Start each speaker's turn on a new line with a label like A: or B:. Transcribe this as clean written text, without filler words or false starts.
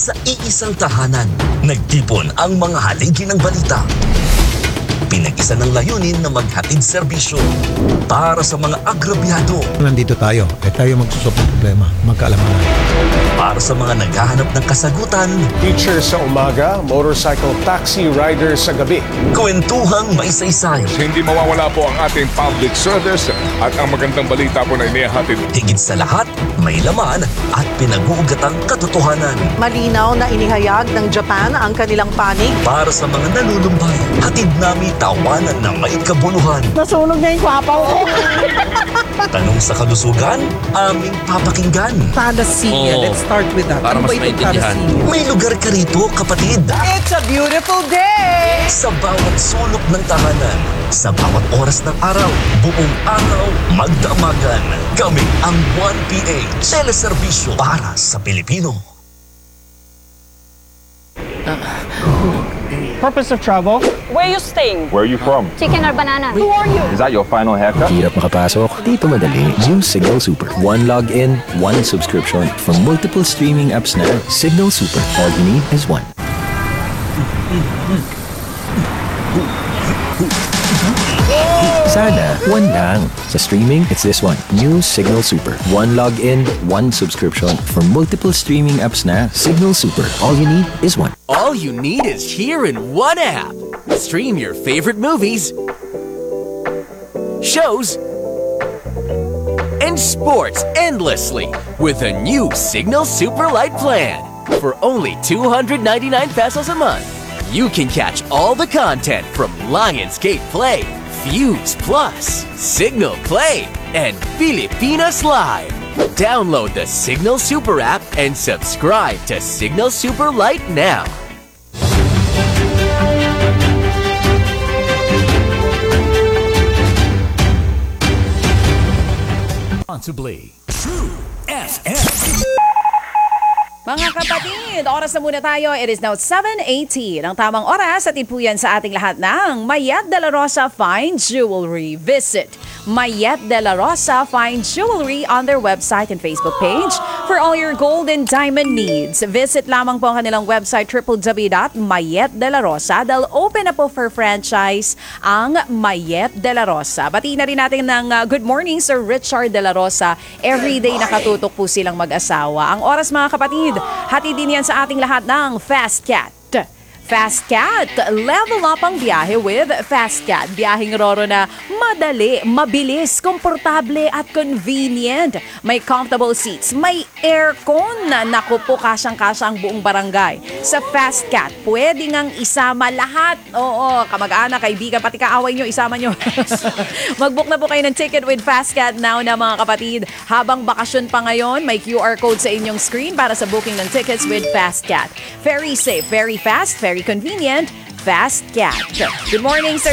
A: sa iisang tahanan. Nagtipon ang mga haligi ng balita. Pinag-isa ng layunin na maghatid serbisyo para sa mga agrabyado.
B: Nandito tayo, tayo magsusop ng problema, magkaalaman.
A: Para sa mga naghahanap ng kasagutan.
C: Teacher sa umaga, motorcycle taxi rider sa gabi.
A: Kwentuhang may saysay.
D: Hindi mawawala po ang ating public service at ang magandang balita po na inihahatid.
A: Higit sa lahat, may laman at pinag-uugatang katotohanan.
E: Malinaw na inihayag ng Japan ang kanilang panig.
A: Para sa mga nalulumbay, hatid namin tawanan na may kabuluhan.
E: Nasunog na yung kwapaw ko.
A: Tanong sa kalusugan, aming papakinggan.
E: Thalassemia. Let's start with that.
F: Para
E: Ano
F: mas
E: ba itong
F: maintindihan.
E: thalassemia?
A: May lugar ka rito, kapatid.
E: It's a beautiful day!
A: Sa bawat sulok ng tahanan, sa bawat oras ng araw, buong araw, magdamagan. Kami ang 1PH, teleserbisyo para sa Pilipino.
G: Purpose of travel?
H: Where you staying?
D: Where are you from?
H: Chicken or banana? Who are you?
D: Is that your final haircut?
I: Hirap makapasok? Dito madali. New Signal Super. One login, one subscription from multiple streaming apps na. Signal Super. All you need is one. Sana, one lang. Sa streaming, it's this one. New Signal Super. One login, one subscription from multiple streaming apps na. Signal Super. All you need is one.
F: All you need is here in one app. Stream your favorite movies, shows, and sports endlessly with a new Signal Super Light plan. For only 299 pesos a month, you can catch all the content from Lionsgate Play, Fuse Plus, Signal Play, and Filipinas Live. Download the Signal Super app and subscribe to Signal Super Light now.
J: Responsibly. True FM.
K: Mga kapatid, oras na muna tayo. It is now 7:18. Ang tamang oras at ipuyan sa ating lahat ng Mayet de la Rosa Fine Jewelry. Visit Mayet de la Rosa Fine Jewelry on their website and Facebook page for all your gold and diamond needs. Visit lamang po ang kanilang website www.mayetdelarosa dahil open na po for franchise ang Mayet de la Rosa. Batiin na rin natin ng good morning Sir Richard de la Rosa. Everyday nakatutok po silang mag-asawa. Ang oras mga kapatid, hati din yan sa ating lahat ng Fast Cat. Fast Cat, level up ang biyahe with Fast Cat. Biyaheng roro na madali, mabilis, komportable at convenient. May comfortable seats, may aircon na naku po kasyang-kasya ang buong barangay. Sa Fast Cat, pwede ngang isama lahat. Oo, kamag-anak, kaibigan, pati kaaway nyo, isama nyo. Mag-book na po kayo ng ticket with Fast Cat now na mga kapatid. Habang bakasyon pa ngayon, may QR code sa inyong screen para sa booking ng tickets with Fast Cat. Very safe, very fast, very convenient. Fast Cat. Good morning, Sir